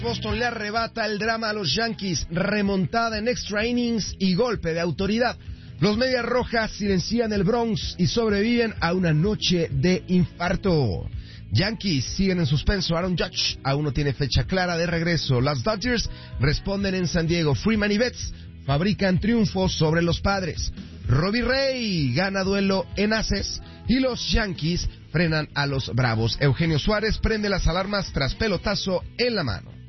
Boston le arrebata el drama a los Yankees, remontada en extra innings y golpe de autoridad. Los Medias Rojas silencian el Bronx y sobreviven a una noche de infarto. Yankees siguen en suspenso. Aaron Judge aún no tiene fecha clara de regreso. Las Dodgers responden en San Diego. Freeman y Betts fabrican triunfos sobre los Padres. Robbie Ray gana duelo en Aces y los Yankees frenan a los Bravos. Eugenio Suárez prende las alarmas tras pelotazo en la mano.